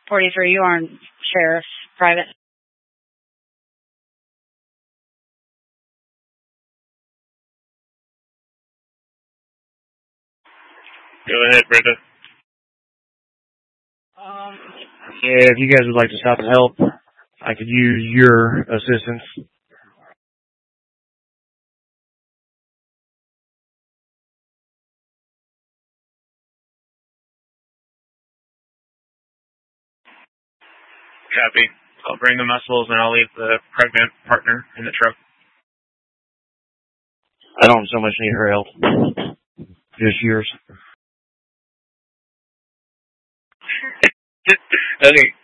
43, you are Sheriff, private. Go ahead, Brenda. Yeah, if you guys would like to stop and help, I could use your assistance. Copy. I'll bring the muscles and I'll leave the pregnant partner in the truck. I don't so much need her help. Just yours. Okay.